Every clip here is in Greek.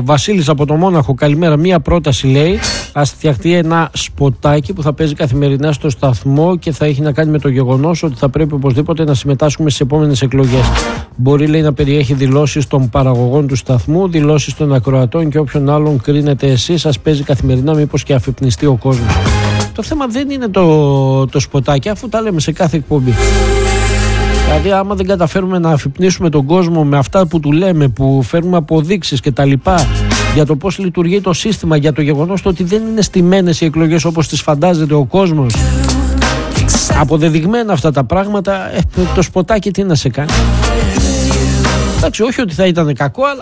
Βασίλης από το Μόναχο, καλημέρα. Μία πρόταση λέει: ας φτιαχτεί ένα σποτάκι που θα παίζει καθημερινά στο σταθμό και θα έχει να κάνει με το γεγονός ότι θα πρέπει οπωσδήποτε να συμμετάσχουμε στις επόμενες εκλογές. Μπορεί, λέει, να περιέχει δηλώσεις των παραγωγών του σταθμού, δηλώσεις των ακροατών και όποιον άλλον κρίνετε εσείς. Ας παίζει καθημερινά, μήπως και αφυπνιστεί ο κόσμος. Το θέμα δεν είναι το σποτάκι, αφού τα λέμε σε κάθε εκπομπή. Δηλαδή, άμα δεν καταφέρουμε να αφυπνίσουμε τον κόσμο με αυτά που του λέμε, που φέρνουμε αποδείξεις και τα λοιπά για το πώς λειτουργεί το σύστημα, για το γεγονός ότι δεν είναι στημένες οι εκλογές όπως τις φαντάζεται ο κόσμος, αποδεδειγμένα αυτά τα πράγματα, το σποτάκι τι να σε κάνει. Εντάξει, όχι ότι θα ήταν κακό, αλλά...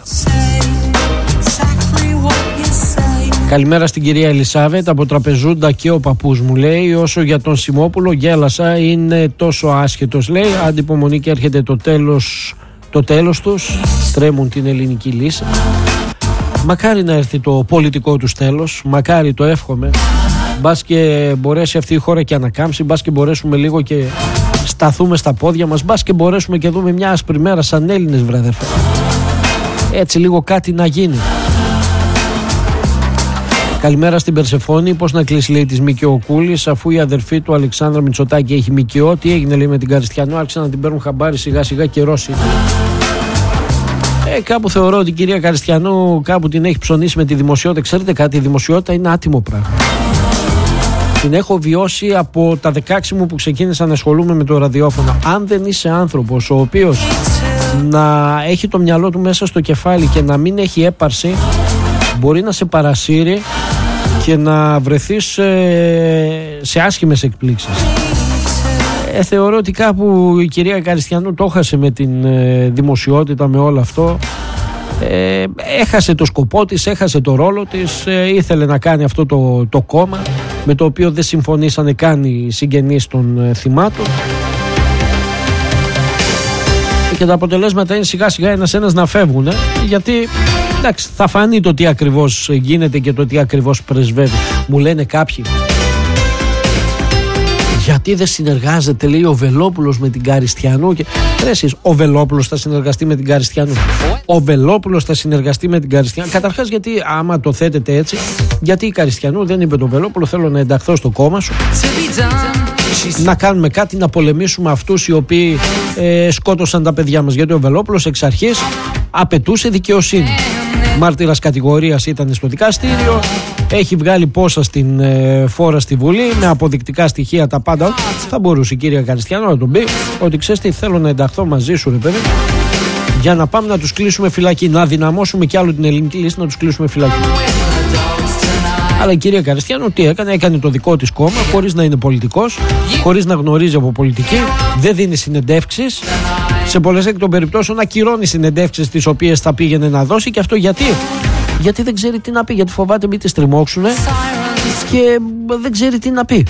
Καλημέρα στην κυρία Ελισάβετ από Τραπεζούντα και ο παππούς μου, λέει. Όσο για τον Σιμόπουλο, γέλασα, είναι τόσο άσχετος, λέει. Αντιπομονή και έρχεται το τέλος τους. Τρέμουν την ελληνική λύση. Μακάρι να έρθει το πολιτικό τους τέλος. Μακάρι, το εύχομαι. Μπας και μπορέσει αυτή η χώρα και ανακάμψει. Μπας και μπορέσουμε λίγο και σταθούμε στα πόδια μας. Μπας και μπορέσουμε και δούμε μια άσπρη μέρα σαν Έλληνες, βραδερφέ. Έτσι λίγο κάτι να γίνει. Καλημέρα στην Περσεφόνη. Πώς να κλείσει, λέει, της ΜΚΟ Κούλης, αφού η αδερφή του Αλεξάνδρα Μητσοτάκη έχει ΜΚΟ? Τι έγινε, λέει, με την Καριστιανό? Άρχισαν να την παίρνουν χαμπάρι σιγά σιγά, καιρός είναι. Κάπου θεωρώ ότι η κυρία Καριστιανού κάπου την έχει ψωνίσει με τη δημοσιότητα. Ξέρετε κάτι, η δημοσιότητα είναι άτιμο πράγμα. Την έχω βιώσει από τα 16 μου που ξεκίνησα να ασχολούμαι με το ραδιόφωνο. Αν δεν είσαι άνθρωπος ο οποίος να έχει το μυαλό του μέσα στο κεφάλι και να μην έχει έπαρση, μπορεί να σε παρασύρει και να βρεθείς σε άσχημες εκπλήξεις. Θεωρώ ότι κάπου η κυρία Καριστιανού το έχασε με την δημοσιότητα, με όλο αυτό. Έχασε το σκοπό της, έχασε το ρόλο της. Ήθελε να κάνει αυτό το κόμμα με το οποίο δεν συμφωνήσανε καν οι συγγενείς των θυμάτων. Και τα αποτελέσματα είναι σιγά σιγά ένας να φεύγουν, γιατί εντάξει, θα φανεί το τι ακριβώς γίνεται και το τι ακριβώς πρεσβεύει. Μου λένε κάποιοι, γιατί δεν συνεργάζεται, λέει, ο Βελόπουλος με την Καριστιανού? Και εσείς, ο Βελόπουλος θα συνεργαστεί με την Καριστιανού? Ο Βελόπουλος θα συνεργαστεί με την Καριστιανού? Καταρχάς, γιατί άμα το θέτετε έτσι, γιατί η Καριστιανού δεν είπε τον Βελόπουλο, θέλω να ενταχθώ στο κόμμα σου, να κάνουμε κάτι, να πολεμήσουμε αυτούς οι οποίοι σκότωσαν τα παιδιά μας? Γιατί ο Βελόπουλος εξ αρχής απαιτούσε δικαιοσύνη. Μάρτυρας κατηγορίας ήταν στο δικαστήριο, έχει βγάλει πόσα στην φόρα στη Βουλή με αποδεικτικά στοιχεία, τα πάντα. Θα μπορούσε η κυρία Καριστιανού να τον πει ότι ξέρεις τι, θέλω να ενταχθώ μαζί σου, ρε παιδί, για να πάμε να τους κλείσουμε φυλακή, να δυναμώσουμε κι άλλο την ελληνική λύση, να τους κλείσουμε φυλακή. Αλλά η κυρία Καριστιανού τι έκανε? Έκανε το δικό της κόμμα, χωρίς να είναι πολιτικός, χωρίς να γνωρίζει από πολιτική, δεν δίνει συνεντεύξεις. Σε πολλές εκ των περιπτώσεων ακυρώνει συνεντεύξεις τις οποίες θα πήγαινε να δώσει. Και αυτό γιατί δεν ξέρει τι να πει, γιατί φοβάται μην τη στριμώξουνε και δεν ξέρει τι να πει.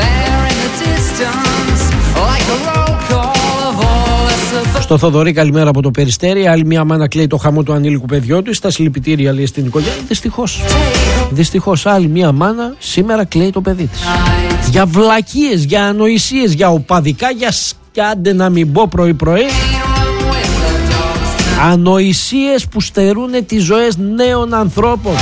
Στο Θοδωρή, καλημέρα από το Περιστέρι. Άλλη μια μάνα κλαίει το χαμό του ανήλικου παιδιού του. Στα συλληπιτήρια, λέει, στην οικογένεια. Δυστυχώς άλλη μια μάνα σήμερα κλαίει το παιδί της. Για βλακίες, για ανοησίες, για οπαδικά, για σκάντε να μην πω πρωί-πρωί. Ανοησίες που στερούν τις ζωές νέων ανθρώπων.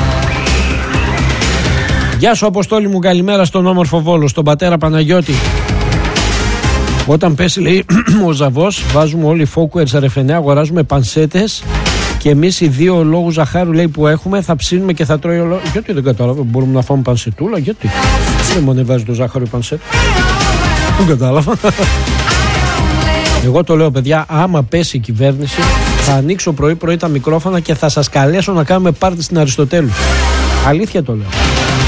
Γεια σου, Αποστόλη μου, καλημέρα στον όμορφο Βόλο, στον πατέρα Παναγιώτη. Όταν πέσει, λέει, ο Ζαβός, βάζουμε όλοι φόκουερς RF9, αγοράζουμε πανσέτες και εμείς οι 2 λόγους ζαχάρου, λέει, που έχουμε θα ψήνουμε και θα τρώει όλο. Γιατί δεν κατάλαβα, μπορούμε να φάμε πανσετούλα? Γιατί δεν μου ανεβάζει το ζάχαρο η πανσέτα? Δεν κατάλαβα. Εγώ το λέω, παιδιά, άμα πέσει η κυβέρνηση θα ανοίξω πρωί-πρωί τα μικρόφωνα και θα σας καλέσω να κάνουμε πάρτι στην Αριστοτέλου. Αλήθεια το λέω.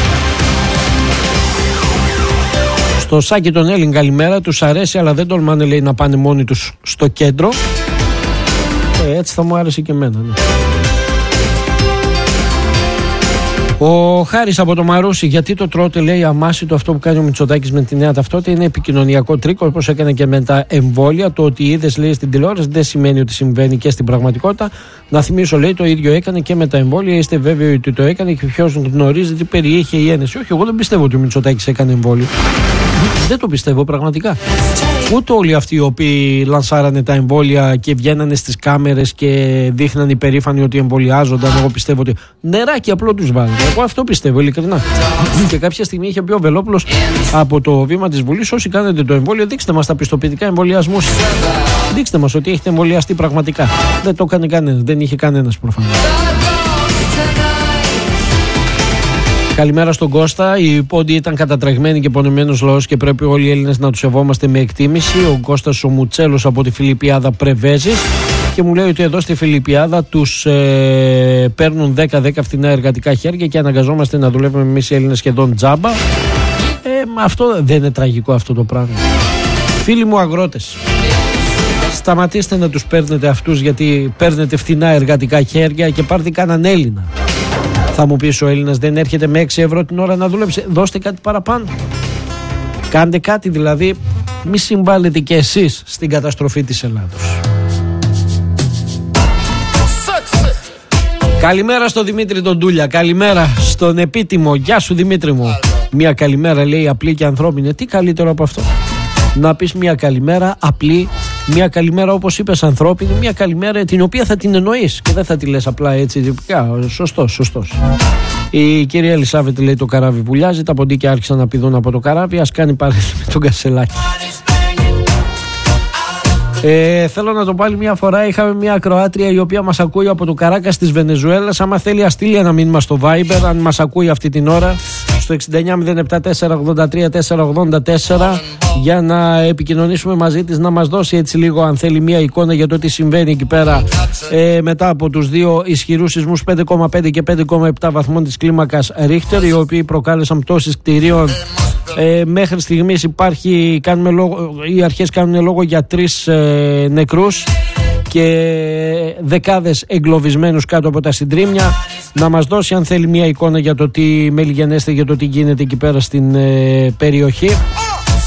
Στο Σάκη τον Έλλην, καλημέρα. Τους αρέσει αλλά δεν τολμάνε, λέει, να πάνε μόνοι τους στο κέντρο. Έτσι θα μου άρεσε και εμένα, ναι. Ο Χάρης από το Μαρούσι, γιατί το τρώτε, λέει, αμάσιτο αυτό που κάνει ο Μητσοτάκης με τη νέα ταυτότητα? Είναι επικοινωνιακό τρίκο, όπως έκανε και με τα εμβόλια. Το ότι είδες, λέει, στην τηλεόραση δεν σημαίνει ότι συμβαίνει και στην πραγματικότητα. Να θυμίσω, λέει, το ίδιο έκανε και με τα εμβόλια. Είστε βέβαιοι ότι το έκανε και ποιος γνωρίζει τι περιείχε η ένεση? Όχι, εγώ δεν πιστεύω ότι ο Μητσοτάκης έκανε εμβόλιο. Δεν το πιστεύω πραγματικά. Ούτε όλοι αυτοί οι οποίοι λανσάρανε τα εμβόλια και βγαίνανε στις κάμερες και δείχναν υπερήφανοι ότι εμβολιάζονταν, εγώ πιστεύω ότι νεράκι απλό τους βάλουν. Εγώ αυτό πιστεύω ειλικρινά. Και κάποια στιγμή είχε πει ο Βελόπουλος από το βήμα της Βουλής: όσοι κάνετε το εμβόλιο, δείξτε μας τα πιστοποιητικά εμβολιασμού. Δείξτε μας ότι έχετε εμβολιαστεί πραγματικά. Δεν το έκανε κανένας, δεν είχε κανένας προφανώς. Καλημέρα στον Κώστα. Οι πόντοι ήταν κατατρεγμένοι και πονεμένος λαός και πρέπει όλοι οι Έλληνες να τους σεβόμαστε με εκτίμηση. Ο Κώστας ο Μουτσέλος από τη Φιλιππιάδα Πρεβέζης και μου λέει ότι εδώ στη Φιλιππιάδα τους παίρνουν 10 φθηνά εργατικά χέρια και αναγκαζόμαστε να δουλεύουμε εμείς οι Έλληνες σχεδόν τζάμπα. Αυτό δεν είναι τραγικό αυτό το πράγμα. Φίλοι μου αγρότες, σταματήστε να τους παίρνετε αυτούς, γιατί παίρνετε φθηνά εργατικά χέρια και πάρτε κανέναν Έλληνα. Θα μου πεις, ο Έλληνας δεν έρχεται με 6 ευρώ την ώρα να δουλέψει? Δώστε κάτι παραπάνω. Κάντε κάτι δηλαδή. Μη συμβάλλετε και εσείς στην καταστροφή της Ελλάδος. Καλημέρα στον Δημήτρη τον Τούλια. Καλημέρα στον επίτιμο. Γεια σου Δημήτρη μου. Μια καλημέρα λέει απλή και ανθρώπινη. Τι καλύτερο από αυτό? Να πεις μια καλημέρα απλή, μια καλημέρα όπως είπες ανθρώπινη, μια καλημέρα την οποία θα την εννοείς και δεν θα τη λες απλά έτσι τυπικά. Σωστός. Η κυρία Ελισάβετ λέει: το καράβι βουλιάζει, τα ποντίκια άρχισαν να πηδούν από το καράβι, ας κάνει παρέλαση με τον Κασελάκη. Θέλω να το πάλι μια φορά. Είχαμε μια ακροάτρια η οποία μας ακούει από το Καράκας της Βενεζουέλας. Άμα θέλει αστείλει ένα μήνυμα στο Viber, αν μας ακούει αυτή την ώρα, στο 6907483484, για να επικοινωνήσουμε μαζί της, να μας δώσει έτσι λίγο, αν θέλει, μια εικόνα για το τι συμβαίνει εκεί πέρα μετά από τους δύο ισχυρούς σεισμούς 5,5 και 5,7 βαθμών της κλίμακας Ρίχτερ, οι οποίοι προκάλεσαν πτώσεις κτηρίων. Μέχρι στιγμής οι αρχές κάνουν λόγο για 3 νεκρούς και δεκάδες εγκλωβισμένους κάτω από τα συντρίμμια. Να μας δώσει, αν θέλει, μια εικόνα για το τι μελιγενέστε, για το τι γίνεται εκεί πέρα στην περιοχή.